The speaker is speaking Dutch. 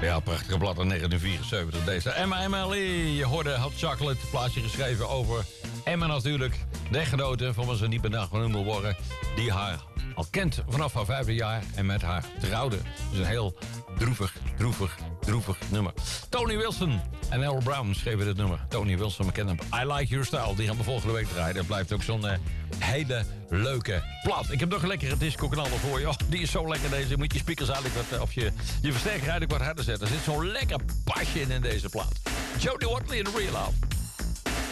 Ja, prachtige blad in 1974 deze. Emma Emily, je hoorde Hot Chocolate, plaatje geschreven over Emma natuurlijk. De echtgenote van onze niet benauwd genoemd wil worden, die haar al kent vanaf haar 5e jaar en met haar trouwde. Dus een heel droevig nummer. Tony Wilson en Al Brown schreven dit nummer. Tony Wilson, we kennen hem. I Like Your Style, die gaan we volgende week draaien. Dat blijft ook zo'n hele leuke plaat. Ik heb nog een lekkere disco-kanaal voor je. Oh, die is zo lekker deze. Je moet je speakers eigenlijk wat, of je versterker eigenlijk wat harder zetten. Er zit zo'n lekker pasje in deze plaat. Jody Watley in The Real Love.